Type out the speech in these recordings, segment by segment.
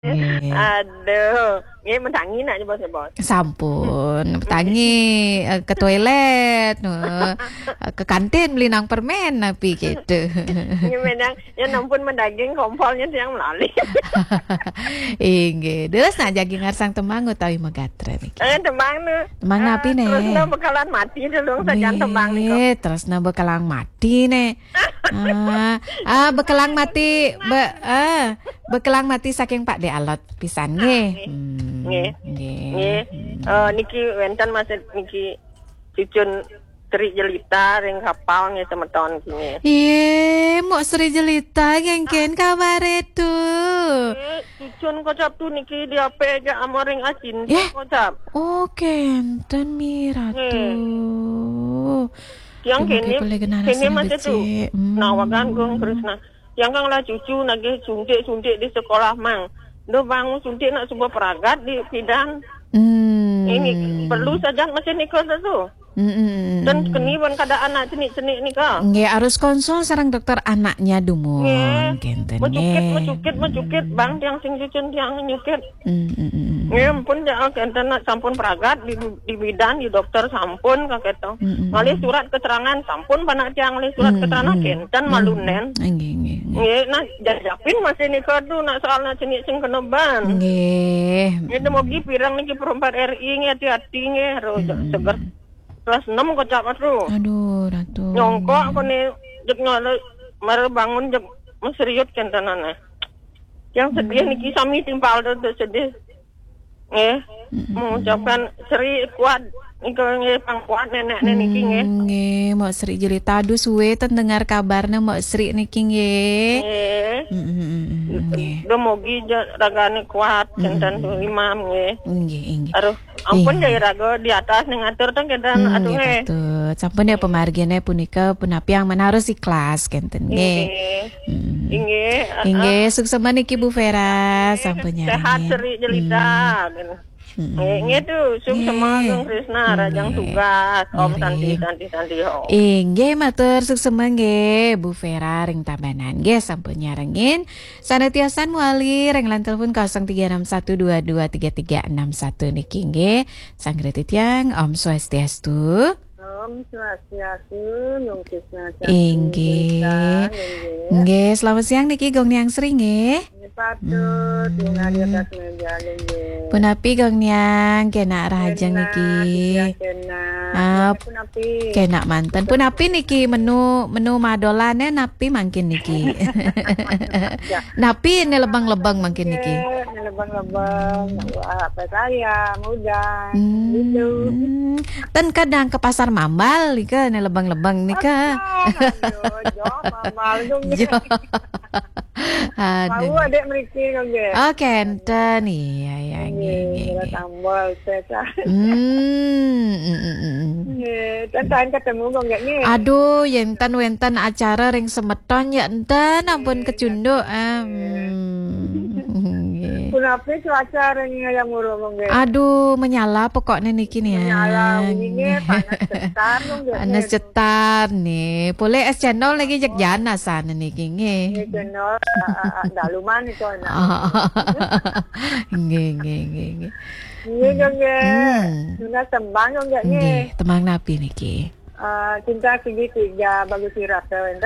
Nggih. Aduh, nggih mentangi nak bos bos. Sampun, tangi ke toilet, ke kantin beli nang permen tapi gitu. Nggih menang, ya nampun mendaging kompolnya yang melalui. Inggih, terus nak jagi ngarsang temang utawi megatre niki. Temang nu. Temang napi ne? Terus nu bekalan mati dulu sajan temang niku. Terus na bekalang mati ne. Bekelang mati bekelang mati saking Pak De Alot pisan nggih. Nggih. Niki wenten masih niki cucun Tri Jelita ring kapal nggih semeton kini. Mok Sri Jelita gengken kabar itu. Cucun kocap tu niki dia aja amoring asin kocap. Enten miratu. Yang kini masih tu nawagan gong Krishna. Yang kang lah cucu nagi suntik di sekolah mang. Do bangun suntik nak sebuah peragat di bidan. Ini perlu saja macam ni kau tu. Dan kini pun kada anak cenik ni kau. Nggih harus konsul sareng dokter anaknya dumun. Kenten Mencukit bang yang sing cucun yang nyukit. Nggih pun jangan kenten nak sampun peragat di bidan di dokter sampun kaketo. Malih surat keterangan sampun panak tiang malih surat keterangan kenten malunen. Nggih nak jajapin masih ni kau tu nak soal nak cenik sing kena ban. Nggih. Ini mau pirang niki perempat RI nggih hati-hati nggih seger. Kelas 6 kocap atuh. Aduh, ratu. Nyongkok aku ni jek nyala mare bangun jek meseriut kentanana. Yang sedih niki sami timpal tu sedih. Mengucapkan Sri kuat niki nggih pangkuat nenek niki nggih. Nggih, Mak Sri jelita aduh suwe ten dengar kabarna Mak Sri niki nggih. Do mogi ragane kuat kentan tu imam nggih. Nggih. Aduh, ampun jaya raga di atas ning atur teng kentan aduh nggih. Sampun ya pemargiane punika punapi yang harus ikhlas kenten nggih. Nggih, sukses niki Bu Vera sampun nyaring. Sehat Sri jelita. Nggih tu sukses semangat Krishna rajang tugas Om Santi ho. Nggih matur sukses nggih Bu Vera ring Tabanan nggih sampun nyarengin sanetiasan muali ring lan telepon 0361223361 niki nggih sanggre titiang Om Swastiastu. Om Swastiastu Nung Krishna. Nggih selamat siang niki Gong Niang Sri nggih. Patut di atas meja nggih. Punapi Gong Niang kena rajang niki. Kena manten. Punapi niki menu madolane napi mangkin niki. Napi ne lebang-lebang mangkin niki. Lebang-lebang apa saya muda. Gitu. Ten kadang ke pasar Mambal nika ne lebang-lebang nika. Mambal dong. Aduh. Mau adek mriki nggih. Oh, kenten iya nggih. Tambal pesa. Nggih, ketemu kok nggih. Aduh, enten wenten acara ring semeton ya enten ampun kecunduk. Kunapi cuaca ring yang murung nggih. Aduh, menyala pokoknya niki nih. Menyala wingi panas cetar nggih. Panas cetar nih. Boleh es cendol lagi jek jana sana niki nggih. Cendol daluman itu enak. Nggih. Nggih nggih. Sudah tembang nggih. Tembang napi niki. Cinta segitiga bagus rasa wenten.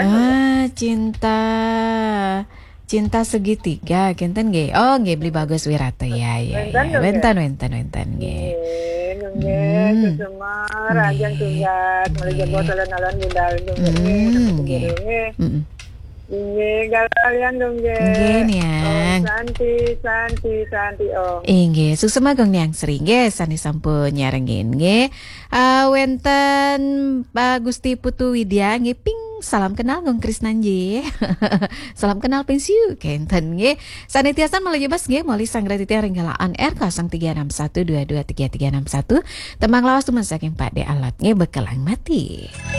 Cinta segitiga kenten nggih. Oh nggih beli bagus wirata ya. Wenten nggih. Nggih, semua rajang tugas melalui botolan-alan budal nggih. Nggih, kalian dong nggih. Nggih niang. Santi oh. Nggih, susema Gong Niang Sri nggih sani sampun nyarengin nggih. Wenten Pak Gusti Putu Widya nggih ping salam kenal Gong Krishna nggih. Salam kenal pensiu kenten nggih. Sanitiasan melalui bas nggih meuli sanggra titiang ringgalaan R 0361223361 tembang lawas tumen saking Pak De Alot nggih bekelang mati.